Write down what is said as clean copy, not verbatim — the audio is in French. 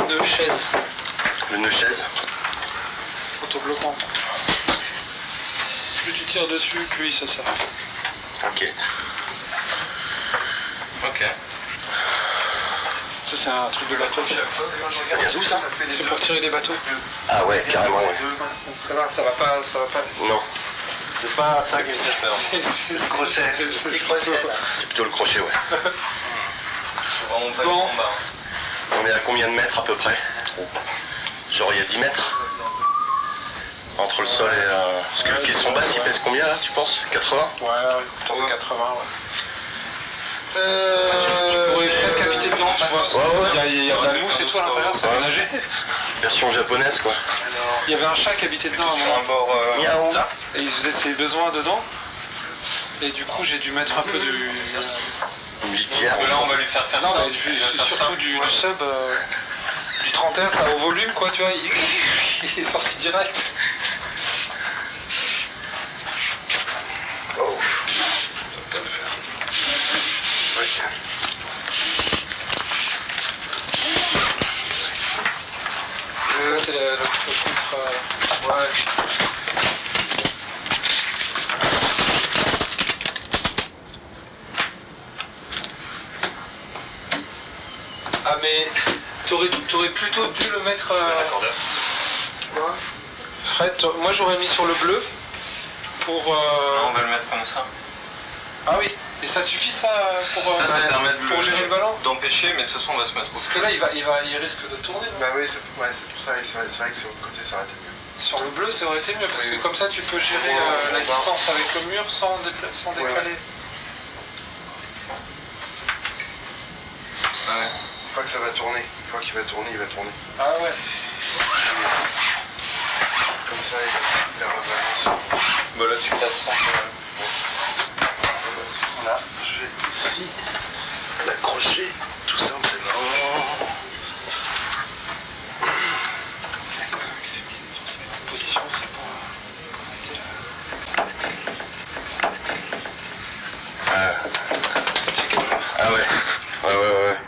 nœud chaise. Le nœud chaise. Autobloquant. Plus tu tires dessus, plus il se serre. Ok. Ok. Ça c'est un truc de bateau. Ça vient d'où ça? C'est pour tirer des bateaux. Ah ouais, carrément, ouais. Donc ça va pas. Non, C'est pas ça qui me fait peur. C'est crochet. C'est plutôt le crochet, ouais. C'est vraiment pas Bon. le combat. On est à combien de mètres à peu près? Genre il y a 10 mètres entre le sol et... Parce que le caisson basse il pèse combien là, tu penses? 80? Ouais, autour de 80, ouais. Tu pourrais presque habiter dedans, tu vois. Ouais. Il y a de la mousse et tout à l'intérieur, ça va nager. Version japonaise quoi. Il y avait un chat qui habitait dedans à un Sur moment. un bord Miaou. là. Et il faisait ses besoins dedans. Et du coup, j'ai dû mettre un peu du... Une litière. Là on va lui faire Non, ça. mais surtout du sub, du 30 Hz, ça au volume, quoi, tu vois. Il est sorti direct. Oh. Ça va pas le faire. Ouais. Ça, c'est le contre... Ouais. Ah, mais t'aurais plutôt dû le mettre... Fred, moi j'aurais mis sur le bleu pour... On va le mettre comme ça. Ah oui, et ça suffit ça pour, Ça permet pour gérer le ballon? d'empêcher, mais de toute façon on va se mettre au Parce que là il risque de tourner. Non? Bah oui, c'est pour ça, c'est vrai que sur le côté ça aurait été mieux. Sur le bleu ça aurait été mieux, parce Oui. que comme ça tu peux gérer la distance avec le mur sans décaler. Ouais. Une fois que ça va tourner, une fois qu'il va tourner, il va tourner. Ah ouais. Comme ça, il va revenir sur... Bah là tu passes sans... Voilà, je vais ici l'accrocher.